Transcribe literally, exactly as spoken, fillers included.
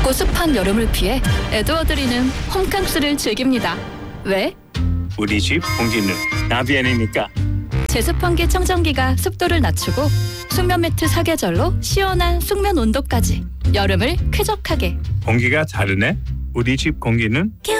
보습한 여름을 피해 에드워드리는 홈캉스를 즐깁니다. 왜? 우리 집 공기는 나비엔이니까. 제습환기 청정기가 습도를 낮추고 숙면 매트 사계절로 시원한 숙면 온도까지 여름을 쾌적하게. 공기가 다르네. 우리 집 공기는